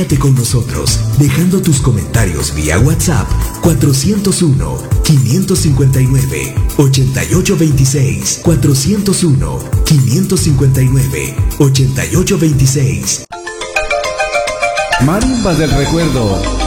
con nosotros, dejando tus comentarios vía WhatsApp 401-559-8826, 401-559-8826. Marimbas del recuerdo.